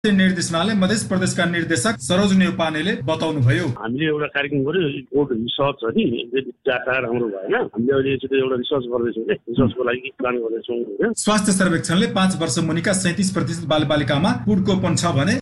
निर्देशनालय मध्य प्रदेशका निर्देशक सरोजनी उपानेले बताउनुभयो। हामीले एउटा कार्यक्रम गर्यो कोड रिसर्च अनि डाटा राम्रो भएन, हामीले अहिले एउटा रिसर्च गर्दैछौँ के रिसर्चको लागि प्लान गर्दैछौँ। स्वास्थ्य सर्वेक्षणले 5 वर्ष मुनिका 37% बालबालिकामा कुपोषण छ भने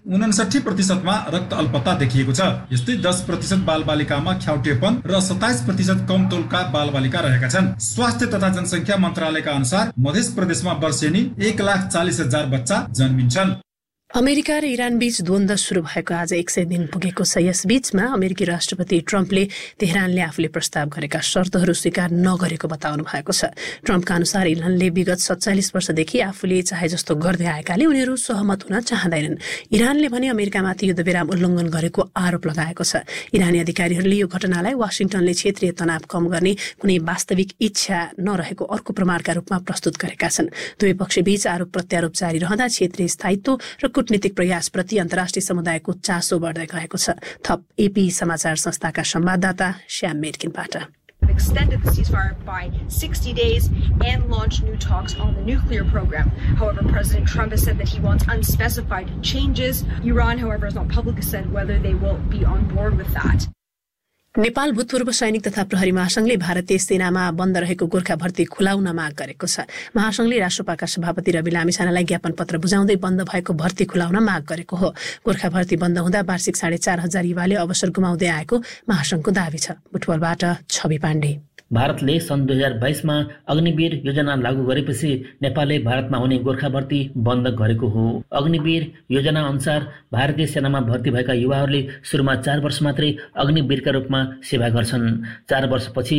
59%मा रक्त अल्पता देखिएको छ। यस्तै 10% बालबालिकामा ख्याउटेपन र 27% कम तौलका बालबालिका रहेका छन्। स्वास्थ्य तथा जनसङ्ख्या मन्त्रालयका अनुसार मध्य प्रदेशमा वर्षेनी 1,40,000 बच्चा जन्मिन्छन्। अमेरिका र इरान बीच द्वन्द्व सुरु भएको आज 100 दिन पुगेको छ। यस बीचमा अमेरिकी राष्ट्रपति ट्रम्पले तेहरानले आफूले प्रस्ताव गरेका शर्तहरू स्वीकार नगरेको बताउनु भएको छ। ट्रम्पका अनुसार इरानले विगत 47 वर्षदेखि आफूले चाहे जस्तो गर्दै आएकाले उनीहरू सहमत हुन चाहँदैनन्। इरानले भने अमेरिकामाथि युद्धविराम उल्लङ्घन गरेको आरोप लगाएको छ। इरानी अधिकारीहरूले यो घटनालाई वाशिङटनले क्षेत्रीय तनाव कम गर्ने कुनै वास्तविक इच्छा नरहेको अर्को प्रमाणका रूपमा प्रस्तुत गरेका छन्। दुवै पक्षबीच आरोप प्रत्यारोप जारी रहँदा क्षेत्रीय स्थायित्व र कूटनीतिक प्रयासप्रति अन्तर्राष्ट्रिय समुदायको चासो बढ्दै गएको छ। थप एपी समाचार संस्थाका संवाददाता Shyam मेर्किनबाट। Extended the ceasefire by 60 days and launched new talks on the nuclear program. However, President Trump has said that he wants unspecified changes. Iran, however, has not publicly said whether they will be on board with that. Nepal भूतपूर्व सैनिक तथा प्रहरी महासंघले भारतीय सेनामा बन्द रहेको गोर्खा भर्ती खुलाउन माग गरेको छ। महासंघले राष्ट्रपाका सभापति रवि लामिछानेलाई ज्ञापन पत्र बुझाउँदै बन्द भएको भर्ती खुलाउन माग गरेको हो। गोर्खा भर्ती बन्द हुँदा वार्षिक 4,500 युवाले अवसर गुमाउँदै आएको महासंघको दावी छ। बुटवलबाट छवि पाण्डे। भारतले सन् 2022 मा अग्निवीर योजना लागू गरेपछि नेपालले भारतमा हुने गोर्खा भर्ती बन्द गरेको हो। अग्निवीर योजना अनुसार भारतीय सेनामा भर्ती भएका युवाहरूले सुरुमा 4 वर्ष मात्रै अग्निवीरका रूपमा सेवा गर्छन्। 4 वर्षपछि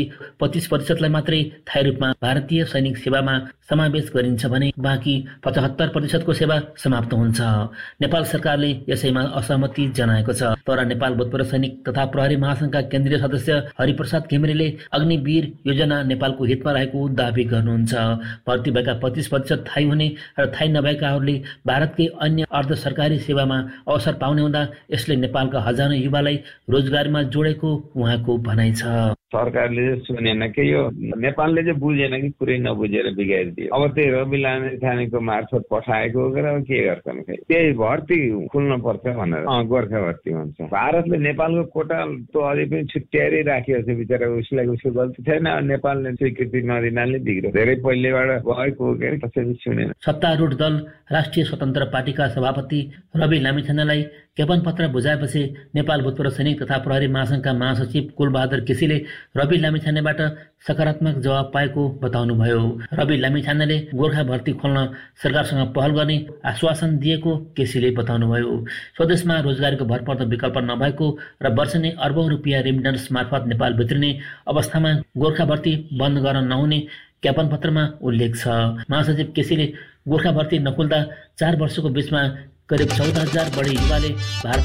25% मात्रै थायी रूपमा भारतीय सैनिक सेवामा समावेश गरिन्छ भने बाँकी 75% को सेवा समाप्त हुन्छ। नेपाल सरकारले यसैमा असहमति जनाएको छ। तर नेपाल भूतपूर्व सैनिक तथा प्रहरी महासंघका केन्द्रीय सदस्य हरिप्रसाद घिमिरेले अग्निवीर योजना नेपालको हितमा रहेको दावी गर्नुहुन्छ। भर्ती भएका 25% थायी हुने र थायी नभएकाहरूले भारतकै अन्य अर्ध सरकारी सेवामा अवसर पाउने हुँदा यसले नेपालका हजारौं युवालाई रोजगारीमा जोडेको उहाँको भनाइ छ। सरकारले सुनेन कि यो नेपालले चाहिँ बुझेन कि पुरै नबुझेर बिगारिदियो। अब त्यही रवि लामिछानेको मार्फत पठाएको हो के गर्छन् खै त्यही भर्ती खुल्न पर्छ भनेर गोर्खा भर्ती भन्छ। भारतले नेपालको कोटा त अझै पनि छुट्याएरै राखिएको छ। बिचरा उसलाई उसको गल्ती छैन। नेपालले स्वीकृति नदिनाले बिग्रियो। धेरै पहिलेबाट भएको हो के कसैले सुनेन। सत्तारूढ दल राष्ट्रिय स्वतन्त्र पार्टीका सभापति रवि लामिछानेलाई ज्ञापन पत्र बुझाएपछि नेपाल भूतपूर्व सैनिक तथा प्रहरी महासंघका महासचिव कुलबहादुर केसीले रवि लामिछानेबाट सकारात्मक जवाब पाएको बताउनुभयो। रवि लामिछानेले गोर्खा भर्ती खोल्न सरकारसँग पहल गर्ने आश्वासन दिएको केसीले बताउनुभयो। स्वदेशमा रोजगारीको भरपर्दो विकल्प नभएको र वर्षेनी अर्बौं रुपियाँ रेमिटेन्स मार्फत नेपाल भित्रिने अवस्थामा गोर्खा भर्ती बन्द गर्न नहुने ज्ञापन पत्रमा उल्लेख छ। महासचिव केसीले गोर्खा भर्ती नखुल्दा 4 वर्षको बीचमा करिब 14,000 बढी युवाले भारत